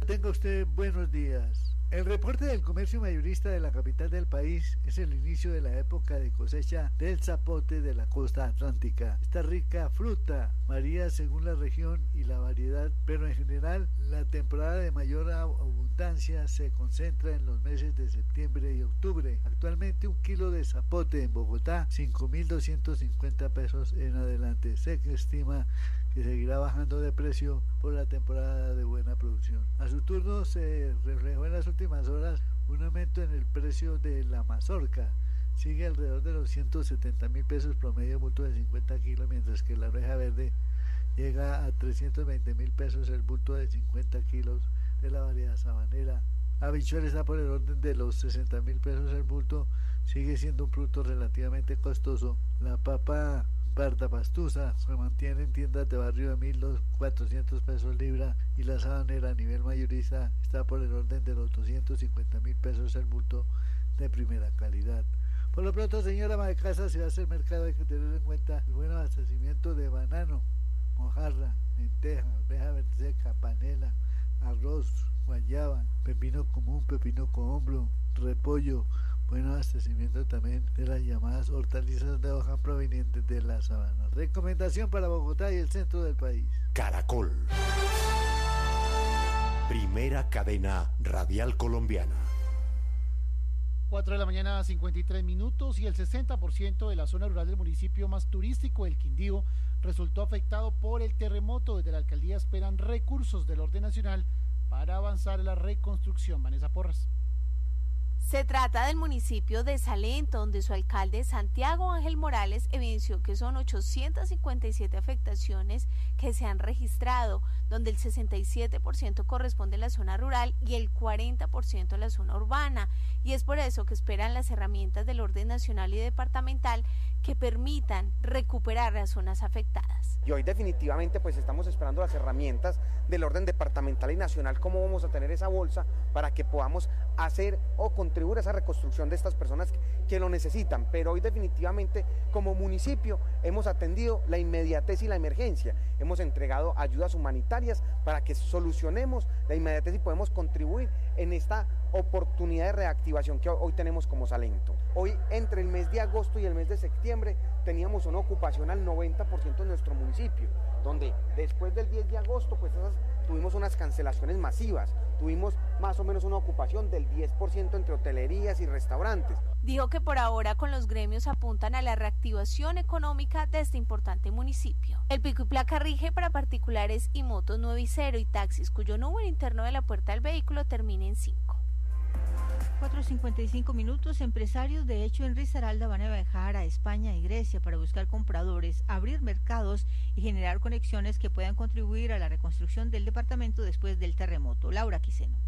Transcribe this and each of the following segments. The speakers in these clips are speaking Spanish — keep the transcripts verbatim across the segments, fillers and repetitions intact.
Tenga usted buenos días. El reporte del comercio mayorista de la capital del país es el inicio de la época de cosecha del zapote de la costa atlántica. Esta rica fruta varía según la región y la variedad, pero en general la temporada de mayor abundancia se concentra en los meses de septiembre y octubre. Actualmente un kilo de zapote en Bogotá, cinco mil doscientos cincuenta pesos en adelante. Se estima que seguirá bajando de precio por la temporada de buena producción. A su turno se reflejó en las últimas horas un aumento en el precio de la mazorca. Sigue alrededor de los ciento setenta mil pesos promedio bulto de cincuenta kilos, mientras que la arveja verde llega a trescientos veinte mil pesos el bulto de cincuenta kilos de la variedad sabanera. Habichuela está por el orden de los sesenta mil pesos el bulto, sigue siendo un producto relativamente costoso. La papa Barda pastusa se mantiene en tiendas de barrio de mil cuatrocientos pesos libra y la sabanera a nivel mayorista está por el orden de los doscientos cincuenta mil pesos el bulto de primera calidad. Por lo pronto, señora ama de casa, si va a hacer mercado hay que tener en cuenta el buen abastecimiento de banano, mojarra, lenteja, arveja verde seca, panela, arroz, guayaba, pepino común, pepino cohombro, repollo, buen abastecimiento también de las llamadas hortalizas de hoja provenientes de la sabana. Recomendación para Bogotá y el centro del país. Caracol, primera cadena radial colombiana. cuatro de la mañana, cincuenta y tres minutos, y el sesenta por ciento de la zona rural del municipio más turístico, el Quindío, resultó afectado por el terremoto. Desde la alcaldía esperan recursos del orden nacional para avanzar en la reconstrucción. Vanessa Porras. Se trata del municipio de Salento, donde su alcalde Santiago Ángel Morales evidenció que son ochocientas cincuenta y siete afectaciones que se han registrado, donde el sesenta y siete por ciento corresponde a la zona rural y el cuarenta por ciento a la zona urbana, y es por eso que esperan las herramientas del orden nacional y departamental que permitan recuperar las zonas afectadas. Y hoy definitivamente pues estamos esperando las herramientas del orden departamental y nacional, cómo vamos a tener esa bolsa para que podamos hacer o contribuir a esa reconstrucción de estas personas que, que lo necesitan. Pero hoy definitivamente como municipio hemos atendido la inmediatez y la emergencia, hemos entregado ayudas humanitarias para que solucionemos la inmediatez y podemos contribuir en esta oportunidad de reactivación que hoy tenemos como Salento. Hoy entre el mes de agosto y el mes de septiembre teníamos una ocupación al noventa por ciento de nuestro municipio, donde después del diez de agosto pues esas, tuvimos unas cancelaciones masivas, tuvimos más o menos una ocupación del diez por ciento entre hotelerías y restaurantes. Dijo que por ahora con los gremios apuntan a la reactivación económica de este importante municipio. El pico y placa rige para particulares y motos nueve y cero y taxis cuyo número interno de la puerta del vehículo termine en cinco. cuatro cincuenta y cinco minutos. Empresarios de hecho en Risaralda van a viajar a España y Grecia para buscar compradores, abrir mercados y generar conexiones que puedan contribuir a la reconstrucción del departamento después del terremoto. Laura Quiseno.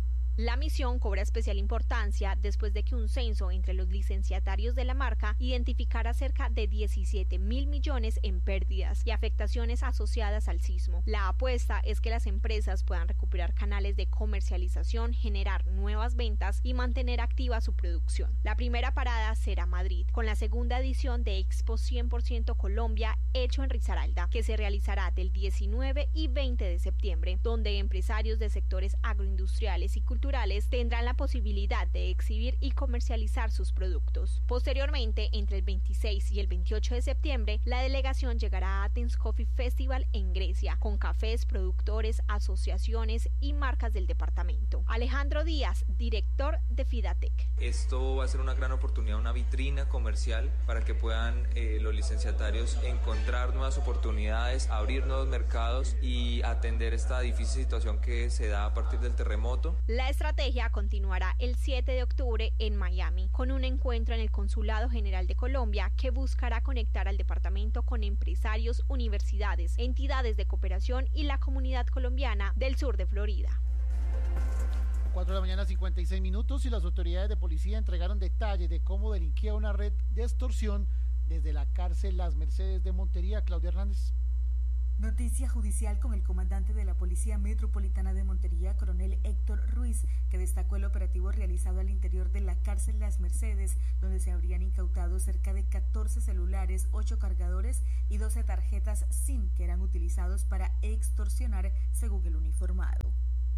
La misión cobra especial importancia después de que un censo entre los licenciatarios de la marca identificara cerca de diecisiete mil millones en pérdidas y afectaciones asociadas al sismo. La apuesta es que las empresas puedan recuperar canales de comercialización, generar nuevas ventas y mantener activa su producción. La primera parada será Madrid, con la segunda edición de Expo cien por ciento Colombia, hecho en Risaralda, que se realizará del diecinueve y veinte de septiembre, donde empresarios de sectores agroindustriales y culturales tendrán la posibilidad de exhibir y comercializar sus productos. Posteriormente, entre el veintiséis y el veintiocho de septiembre, la delegación llegará a Athens Coffee Festival en Grecia, con cafés, productores, asociaciones y marcas del departamento. Alejandro Díaz, director de Fidatec. Esto va a ser una gran oportunidad, una vitrina comercial para que puedan eh, los licenciatarios encontrar nuevas oportunidades, abrir nuevos mercados y atender esta difícil situación que se da a partir del terremoto. La estrategia continuará el siete de octubre en Miami, con un encuentro en el Consulado General de Colombia que buscará conectar al departamento con empresarios, universidades, entidades de cooperación y la comunidad colombiana del sur de Florida. cuatro de la mañana, cincuenta y seis minutos, y las autoridades de policía entregaron detalles de cómo delinquía una red de extorsión desde la cárcel Las Mercedes de Montería. Claudia Hernández. Noticia judicial con el comandante de la Policía Metropolitana de Montería, coronel Héctor Ruiz, que destacó el operativo realizado al interior de la cárcel Las Mercedes, donde se habrían incautado cerca de catorce celulares, ocho cargadores y doce tarjetas SIM que eran utilizados para extorsionar, según el uniformado.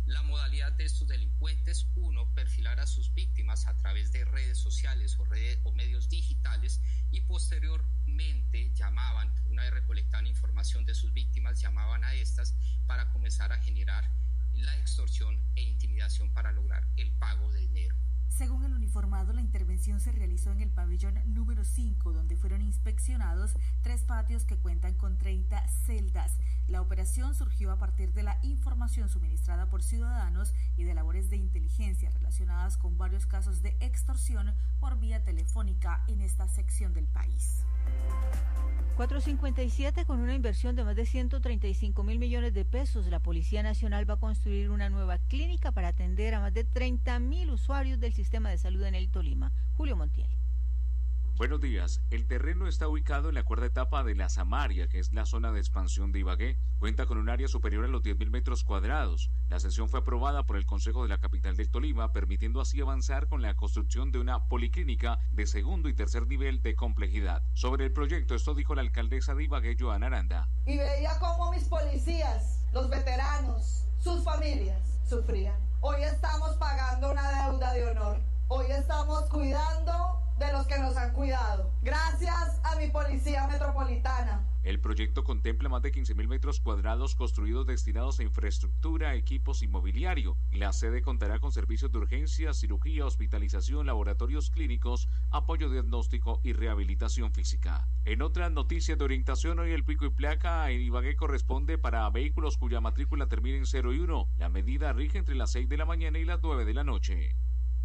La modalidad de estos delincuentes, uno, perfilar a sus víctimas a través de redes sociales o, redes, o medios digitales y posteriormente llamaban, una vez recolectaban información de sus víctimas, llamaban a estas para comenzar a generar la extorsión e intimidación para lograr el pago de dinero. Según el uniformado, la intervención se realizó en el pabellón número cinco, donde fueron inspeccionados tres patios que cuentan con treinta celdas. La operación surgió a partir de la información suministrada por ciudadanos y de labores de inteligencia relacionadas con varios casos de extorsión por vía telefónica en esta sección del país. cuatro cincuenta y siete, con una inversión de más de ciento treinta y cinco mil millones de pesos, la Policía Nacional va a construir una nueva clínica para atender a más de treinta mil usuarios del sistema de salud en el Tolima. Julio Montiel. Buenos días. El terreno está ubicado en la cuarta etapa de la Samaria, que es la zona de expansión de Ibagué. Cuenta con un área superior a los diez mil metros cuadrados. La sesión fue aprobada por el Consejo de la capital del Tolima, permitiendo así avanzar con la construcción de una policlínica de segundo y tercer nivel de complejidad. Sobre el proyecto, esto dijo la alcaldesa de Ibagué, Joana Aranda. Y veía cómo mis policías, los veteranos, sus familias, sufrían. Hoy estamos pagando una deuda de honor. Hoy estamos cuidando de los que nos han cuidado. Gracias a mi Policía Metropolitana. El proyecto contempla más de quince mil metros cuadrados construidos destinados a infraestructura, equipos y mobiliario. La sede contará con servicios de urgencia, cirugía, hospitalización, laboratorios clínicos, apoyo diagnóstico y rehabilitación física. En otras noticias de orientación, hoy el pico y placa en Ibagué corresponde para vehículos cuya matrícula termine en cero y uno. La medida rige entre las seis de la mañana y las nueve de la noche.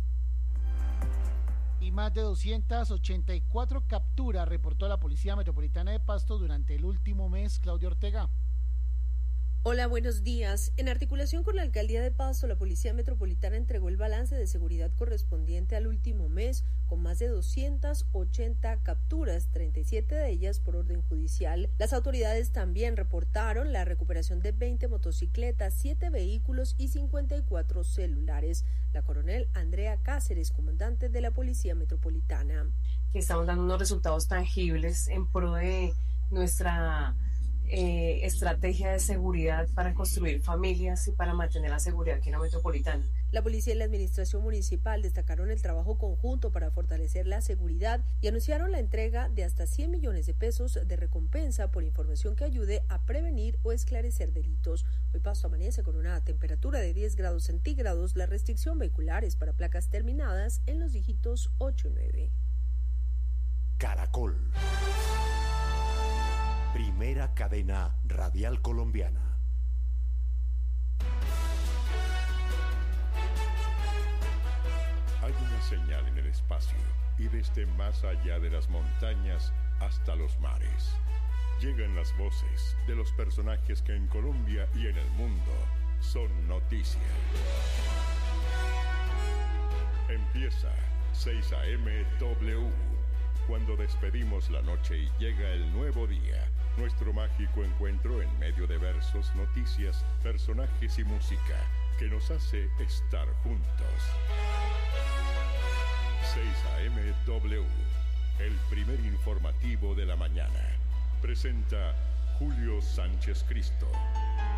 Y más de doscientas ochenta y cuatro capturas reportó la Policía Metropolitana de Pasto durante el último mes. Claudia Ortega. Hola, buenos días. En articulación con la Alcaldía de Pasto, la Policía Metropolitana entregó el balance de seguridad correspondiente al último mes, con más de doscientas ochenta capturas, treinta y siete de ellas por orden judicial. Las autoridades también reportaron la recuperación de veinte motocicletas, siete vehículos y cincuenta y cuatro celulares. La coronel Andrea Cáceres, comandante de la Policía Metropolitana. Que estamos dando unos resultados tangibles en pro de nuestra eh, estrategia de seguridad para construir familias y para mantener la seguridad aquí en la metropolitana. La policía y la administración municipal destacaron el trabajo conjunto para fortalecer la seguridad y anunciaron la entrega de hasta cien millones de pesos de recompensa por información que ayude a prevenir o esclarecer delitos. Hoy Pasto amanece con una temperatura de diez grados centígrados. La restricción vehicular es para placas terminadas en los dígitos ocho y nueve. Caracol. Primera cadena radial colombiana. Hay una señal en el espacio y desde más allá de las montañas hasta los mares. Llegan las voces de los personajes que en Colombia y en el mundo son noticia. Empieza seis a eme W, cuando despedimos la noche y llega el nuevo día. Nuestro mágico encuentro en medio de versos, noticias, personajes y música que nos hace estar juntos. seis a eme W, el primer informativo de la mañana. Presenta Julio Sánchez Cristo.